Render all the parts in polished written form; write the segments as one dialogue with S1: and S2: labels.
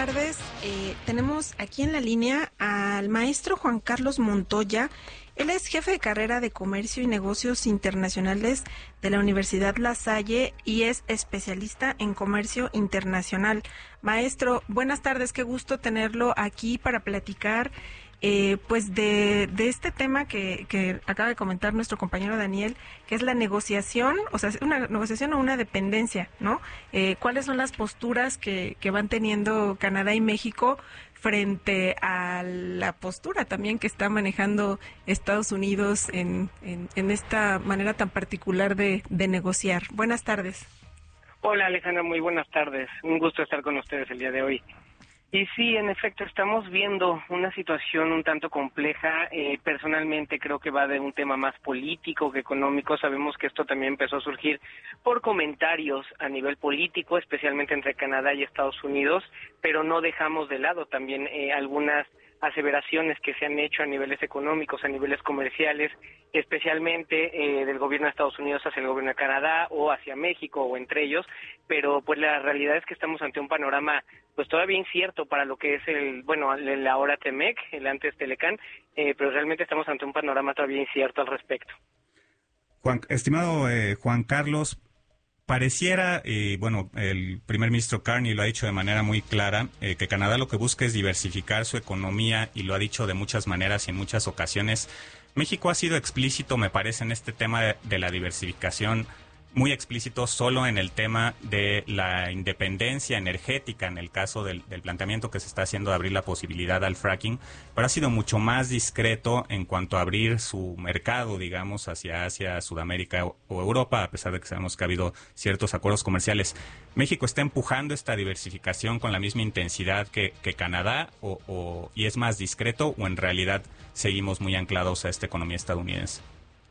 S1: tardes. Tenemos aquí en la línea al maestro Juan Carlos Montoya. Él es jefe de carrera de Comercio y Negocios Internacionales de la Universidad La Salle y es especialista en comercio internacional. Maestro, buenas tardes, qué gusto tenerlo aquí para platicar pues de este tema que acaba de comentar nuestro compañero Daniel, que es la negociación, o sea, una negociación o una dependencia, ¿no? ¿Cuáles son las posturas que van teniendo Canadá y México frente a la postura también que está manejando Estados Unidos en esta manera tan particular de negociar? Buenas tardes.
S2: Hola Alejandra, muy buenas tardes. Un gusto estar con ustedes el día de hoy. Y sí, en efecto, estamos viendo una situación un tanto compleja. Personalmente creo que va de un tema más político que económico. Sabemos que esto también empezó a surgir por comentarios a nivel político, especialmente entre Canadá y Estados Unidos, pero no dejamos de lado también algunas aseveraciones que se han hecho a niveles económicos, a niveles comerciales, especialmente del gobierno de Estados Unidos hacia el gobierno de Canadá o hacia México o entre ellos, pero pues la realidad es que estamos ante un panorama pues todavía incierto para lo que es el ahora TEMEC, el antes Telecán, pero realmente estamos ante un panorama todavía incierto al respecto.
S3: Estimado Juan Carlos, pareciera, el primer ministro Carney lo ha dicho de manera muy clara, que Canadá lo que busca es diversificar su economía y lo ha dicho de muchas maneras y en muchas ocasiones. México ha sido explícito, me parece, en este tema de la diversificación, muy explícito solo en el tema de la independencia energética, en el caso del planteamiento que se está haciendo de abrir la posibilidad al fracking, pero ha sido mucho más discreto en cuanto a abrir su mercado, digamos, hacia Asia, Sudamérica o Europa, a pesar de que sabemos que ha habido ciertos acuerdos comerciales. ¿México está empujando esta diversificación con la misma intensidad que Canadá y es más discreto o en realidad seguimos muy anclados a esta economía estadounidense?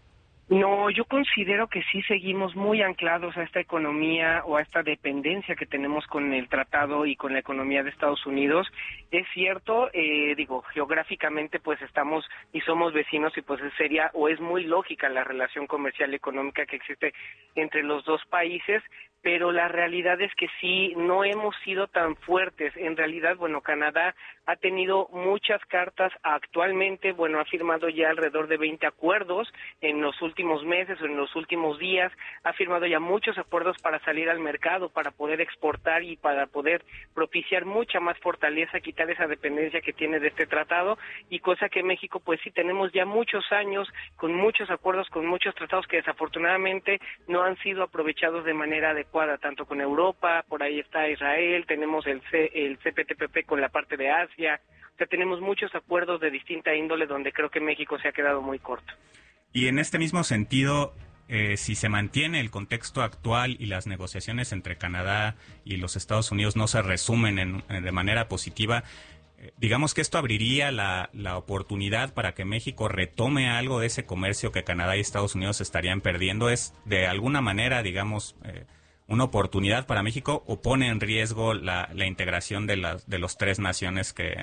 S2: No, yo considero que sí seguimos muy anclados a esta economía o a esta dependencia que tenemos con el tratado y con la economía de Estados Unidos. Es cierto, geográficamente pues estamos y somos vecinos y pues sería o es muy lógica la relación comercial y económica que existe entre los dos países, pero la realidad es que sí, no hemos sido tan fuertes. En realidad, Canadá ha tenido muchas cartas actualmente, ha firmado ya alrededor de 20 acuerdos en los últimos meses o en los últimos días, ha firmado ya muchos acuerdos para salir al mercado, para poder exportar y para poder propiciar mucha más fortaleza, quitar esa dependencia que tiene de este tratado, y cosa que México pues sí tenemos ya muchos años con muchos acuerdos, con muchos tratados que desafortunadamente no han sido aprovechados de manera adecuada, tanto con Europa, por ahí está Israel, tenemos el CPTPP con la parte de Asia, o sea, tenemos muchos acuerdos de distinta índole donde creo que México se ha quedado muy corto.
S3: Y en este mismo sentido, si se mantiene el contexto actual y las negociaciones entre Canadá y los Estados Unidos no se resumen de manera positiva, digamos que esto abriría la oportunidad para que México retome algo de ese comercio que Canadá y Estados Unidos estarían perdiendo. ¿Es de alguna manera, digamos, una oportunidad para México o pone en riesgo la integración de los tres naciones que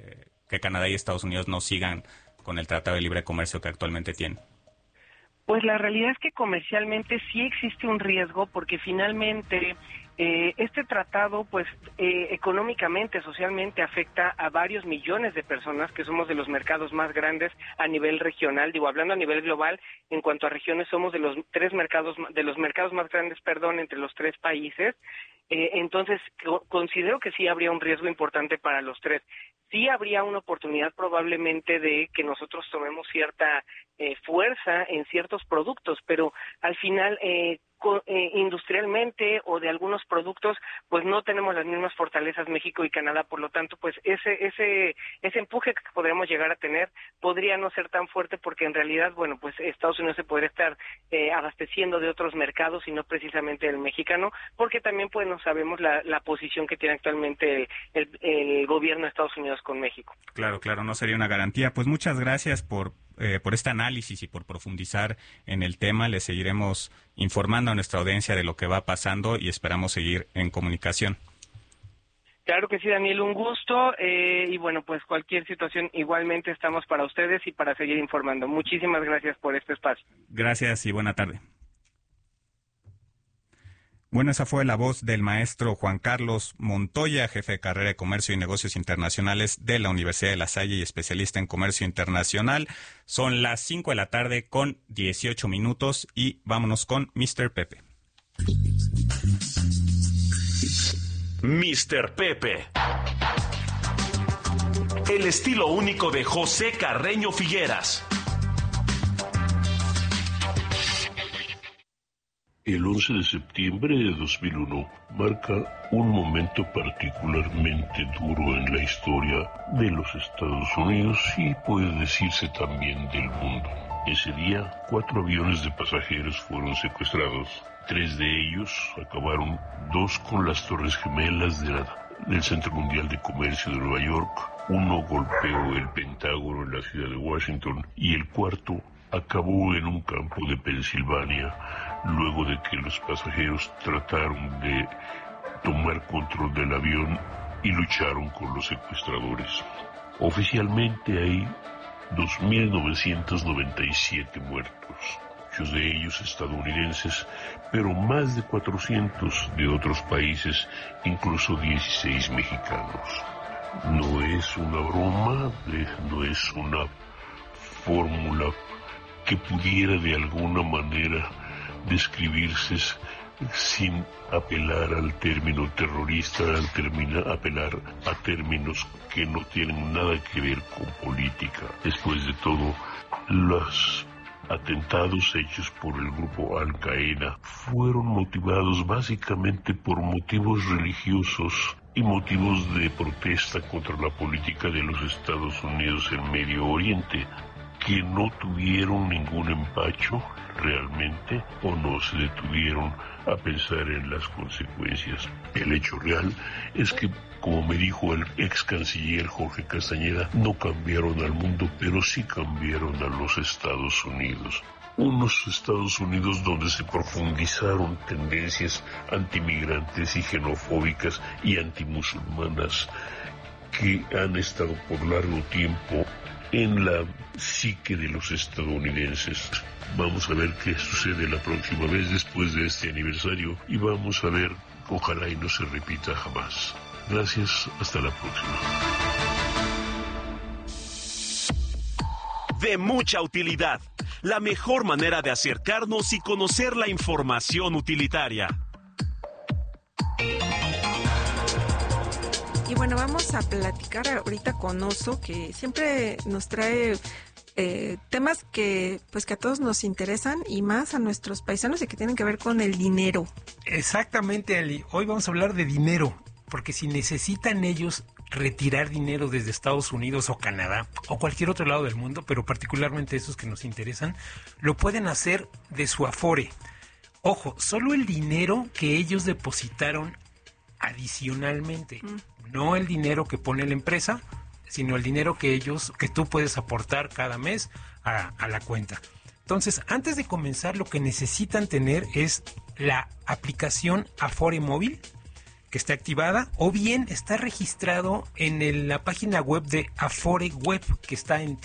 S3: Canadá y Estados Unidos no sigan con el Tratado de Libre Comercio que actualmente tienen?
S2: Pues la realidad es que comercialmente sí existe un riesgo porque finalmente este tratado pues económicamente, socialmente afecta a varios millones de personas que somos de los mercados más grandes a nivel regional, hablando a nivel global, en cuanto a regiones somos de los mercados más grandes, entre los tres países. Entonces considero que sí habría un riesgo importante para los tres. Sí habría una oportunidad probablemente de que nosotros tomemos cierta fuerza en ciertos productos, pero al final industrialmente o de algunos productos pues no tenemos las mismas fortalezas México y Canadá, por lo tanto pues ese empuje que podríamos llegar a tener podría no ser tan fuerte porque en realidad pues Estados Unidos se podría estar abasteciendo de otros mercados y no precisamente del mexicano, porque también pues no sabemos la posición que tiene actualmente el gobierno de Estados Unidos con México.
S3: Claro, no sería una garantía. Pues muchas gracias por este análisis y por profundizar en el tema. Le seguiremos informando a nuestra audiencia de lo que va pasando y esperamos seguir en comunicación.
S2: Claro que sí, Daniel, un gusto y pues cualquier situación igualmente estamos para ustedes y para seguir informando. Muchísimas gracias por este espacio.
S3: Gracias y buena tarde. Bueno, esa fue la voz del maestro Juan Carlos Montoya, jefe de carrera de Comercio y Negocios Internacionales de la Universidad de La Salle y especialista en comercio internacional. Son las 5 de la tarde con 18 minutos y vámonos con Mr. Pepe.
S4: Mr. Pepe. El estilo único de José Carreño Figueras.
S5: El 11 de septiembre de 2001 marca un momento particularmente duro en la historia de los Estados Unidos y puede decirse también del mundo. Ese día, 4 aviones de pasajeros fueron secuestrados. 3 de ellos acabaron, 2 con las Torres Gemelas del Centro Mundial de Comercio de Nueva York, 1 golpeó el Pentágono en la ciudad de Washington y el 4 acabó en un campo de Pensilvania luego de que los pasajeros trataron de tomar control del avión y lucharon con los secuestradores. Oficialmente hay 2.997 muertos, muchos de ellos estadounidenses, pero más de 400 de otros países, incluso 16 mexicanos. No es una broma, no es una fórmula que pudiera de alguna manera describirse sin apelar al término terrorista, apelar a términos que no tienen nada que ver con política. Después de todo, los atentados hechos por el grupo Al Qaeda fueron motivados básicamente por motivos religiosos y motivos de protesta contra la política de los Estados Unidos en Medio Oriente, que no tuvieron ningún empacho realmente o no se detuvieron a pensar en las consecuencias. El hecho real es que, como me dijo el ex canciller Jorge Castañeda, no cambiaron al mundo, pero sí cambiaron a los Estados Unidos. Unos Estados Unidos donde se profundizaron tendencias antimigrantes y xenofóbicas y antimusulmanas que han estado por largo tiempo en la psique de los estadounidenses. Vamos a ver qué sucede la próxima vez después de este aniversario y vamos a ver, ojalá y no se repita jamás. Gracias, hasta la próxima.
S4: De mucha utilidad. La mejor manera de acercarnos y conocer la información utilitaria.
S1: Y bueno, vamos a platicar ahorita con Oso, que siempre nos trae temas que pues que a todos nos interesan y más a nuestros paisanos y que tienen que ver con el dinero.
S6: Exactamente, Ali. Hoy vamos a hablar de dinero, porque si necesitan ellos retirar dinero desde Estados Unidos o Canadá o cualquier otro lado del mundo, pero particularmente esos que nos interesan, lo pueden hacer de su Afore. Ojo, solo el dinero que ellos depositaron adicionalmente, no el dinero que pone la empresa, sino el dinero que tú puedes aportar cada mes a la cuenta. Entonces, antes de comenzar, lo que necesitan tener es la aplicación Afore Móvil, que está activada, o bien está registrado en la página web de Afore Web, que está en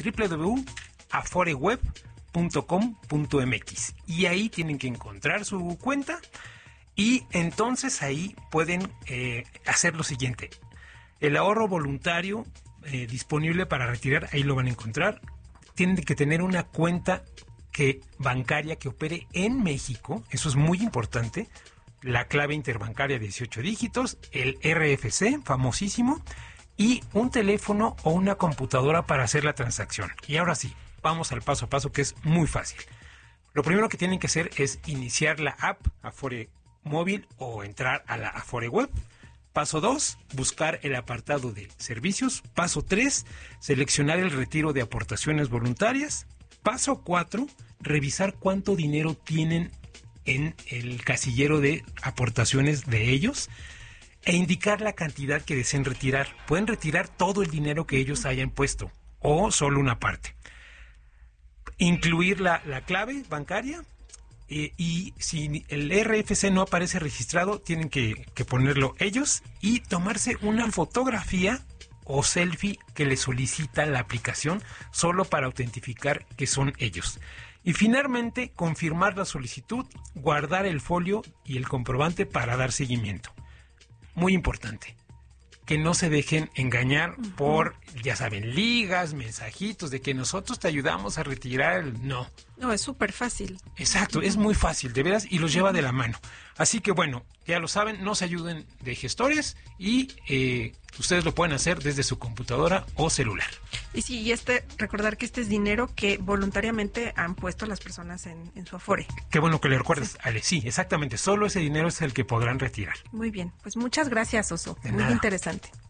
S6: www.aforeweb.com.mx, y ahí tienen que encontrar su cuenta. Y entonces ahí pueden hacer lo siguiente. El ahorro voluntario disponible para retirar, ahí lo van a encontrar. Tienen que tener una cuenta bancaria que opere en México. Eso es muy importante. La clave interbancaria 18 dígitos, el RFC, famosísimo, y un teléfono o una computadora para hacer la transacción. Y ahora sí, vamos al paso a paso, que es muy fácil. Lo primero que tienen que hacer es iniciar la app Afore Móvil o entrar a la Afore Web. Paso 2, buscar el apartado de servicios. Paso 3, seleccionar el retiro de aportaciones voluntarias. Paso 4, revisar cuánto dinero tienen en el casillero de aportaciones de ellos e indicar la cantidad que deseen retirar. Pueden retirar todo el dinero que ellos hayan puesto o solo una parte. Incluir la clave bancaria. Y si el RFC no aparece registrado, tienen que ponerlo ellos y tomarse una fotografía o selfie que le solicita la aplicación solo para autentificar que son ellos. Y finalmente, confirmar la solicitud, guardar el folio y el comprobante para dar seguimiento. Muy importante, que no se dejen engañar por, ya saben, ligas, mensajitos de que nosotros te ayudamos a retirar el... No,
S1: es súper fácil.
S6: exacto, es muy fácil, de veras, y los lleva de la mano. Así que bueno, ya lo saben, no se ayuden de gestores y ustedes lo pueden hacer desde su computadora o celular.
S1: Y sí, recordar que este es dinero que voluntariamente han puesto las personas en su Afore.
S6: Qué bueno que le recuerdas, Ale. Sí, exactamente, solo ese dinero es el que podrán retirar.
S1: Muy bien, pues muchas gracias, Oso.
S6: De
S1: Muy
S6: nada.
S1: interesante.